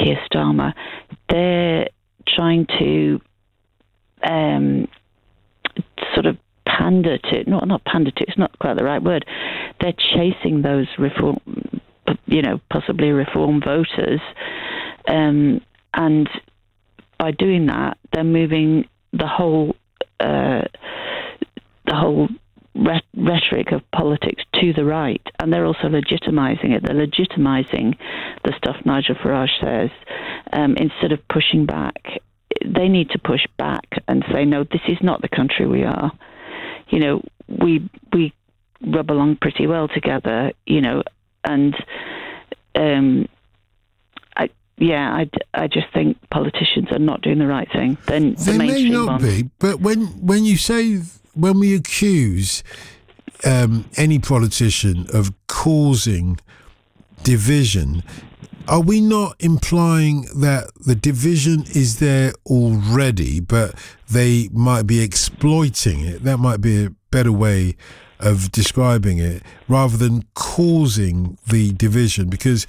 Keir Starmer, they're trying to sort of pander to, not pander to, it's not quite the right word. They're chasing those possibly reform voters. And by doing that, they're moving the whole rhetoric of politics to the right, and they're also legitimising it. They're legitimising the stuff Nigel Farage says instead of pushing back. They need to push back and say, no, this is not the country we are. We rub along pretty well together, and I just think politicians are not doing the right thing. Then they may not be, but when we accuse any politician of causing division, are we not implying that the division is there already, but they might be exploiting it? That might be a better way of describing it, rather than causing the division. Because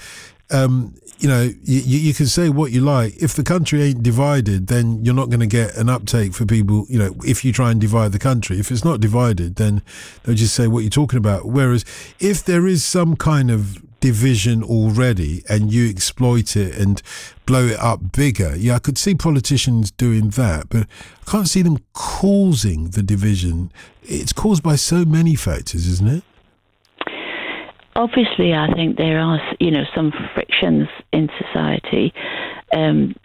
you can say what you like. If the country ain't divided, then you're not going to get an uptake for people. If you try and divide the country, if it's not divided, then they'll just say what you're talking about. Whereas if there is some kind of division already and you exploit it and blow it up bigger, I could see politicians doing that, but I can't see them causing the division. It's caused by so many factors, isn't it? Obviously, I think there are, some frictions in society, and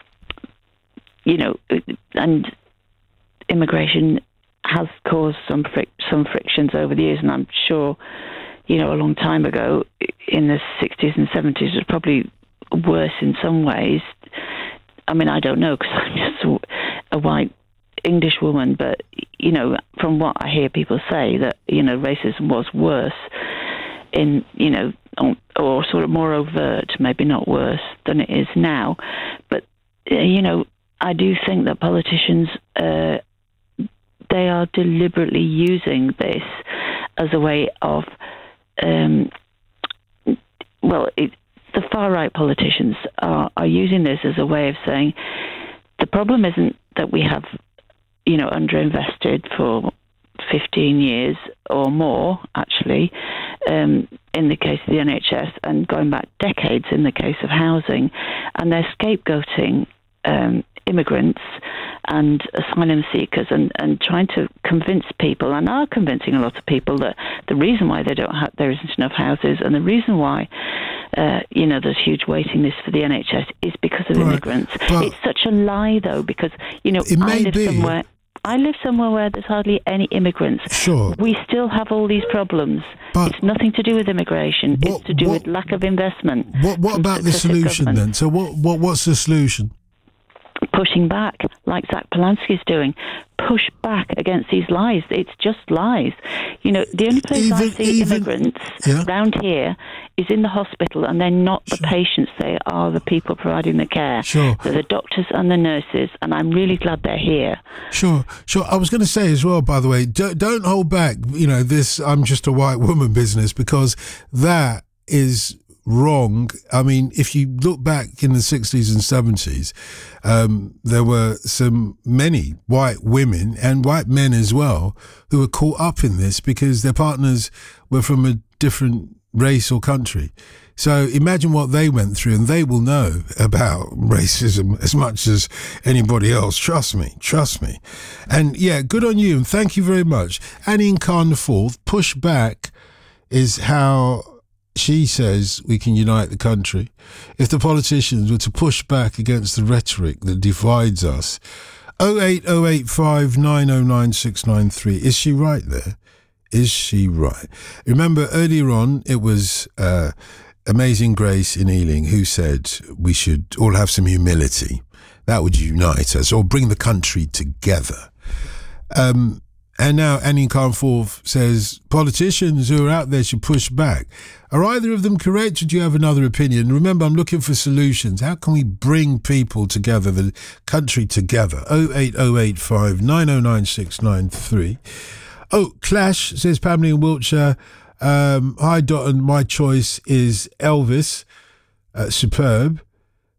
immigration has caused some frictions over the years, and I'm sure, a long time ago, in the 60s and 70s, it was probably worse in some ways. I mean, I don't know, because I'm just a white English woman, but, from what I hear people say, that, racism was worse in, or sort of more overt, maybe not worse than it is now. But, I do think that politicians, they are deliberately using this as a way of, the far-right politicians are using this as a way of saying the problem isn't that we have, underinvested for 15 years or more, actually, in the case of the NHS, and going back decades in the case of housing, and they're scapegoating immigrants and asylum seekers and trying to convince people, and are convincing a lot of people, that the reason why there isn't enough houses, and the reason why there's huge waiting lists for the NHS is because of immigrants. It's such a lie, though, because I live somewhere where there's hardly any immigrants. Sure. We still have all these problems. But it's nothing to do with immigration. It's to do with lack of investment. What about the solution then? So what's the solution? Pushing back, like Zach Polanski's doing. Push back against these lies. It's just lies. The only place I see immigrants around here is in the hospital, and they're not the patients. They are the people providing the care. Sure. They're the doctors and the nurses, and I'm really glad they're here. Sure. I was going to say as well, by the way, don't hold back, this I'm just a white woman business, because that is wrong. I mean, if you look back in the 60s and 70s, there were many white women and white men as well who were caught up in this because their partners were from a different race or country. So imagine what they went through, and they will know about racism as much as anybody else. Trust me. And good on you, and thank you very much. Annie in Carnforth, push back is how she says we can unite the country. If the politicians were to push back against the rhetoric that divides us. 08085 909 693. Is she right there? Is she right? Remember, earlier on, it was Amazing Grace in Ealing who said we should all have some humility. That would unite us, or bring the country together. And now Annie Carnforth says politicians who are out there should push back. Are either of them correct, or do you have another opinion? Remember, I'm looking for solutions. How can we bring people together, the country together? 08085 909 693. Oh, Clash, says Pamela in Wiltshire. Hi, Dot, and my choice is Elvis. Superb.